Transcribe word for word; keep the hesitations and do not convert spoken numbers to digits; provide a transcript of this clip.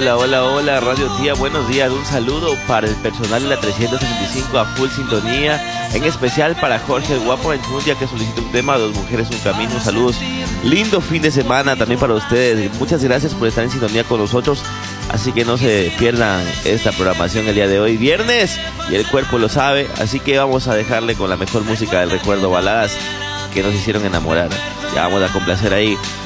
Hola, hola, hola, Radio Tía, buenos días. Un saludo para el personal de la trescientos sesenta y cinco a full sintonía. En especial para Jorge el Guapo Enchundia, que solicita un tema, Dos Mujeres, Un Camino. Saludos, lindo fin de semana también para ustedes. Muchas gracias por estar en sintonía con nosotros. Así que no se pierdan esta programación el día de hoy, viernes, y el cuerpo lo sabe. Así que vamos a dejarle con la mejor música del recuerdo, baladas que nos hicieron enamorar. Ya vamos a complacer ahí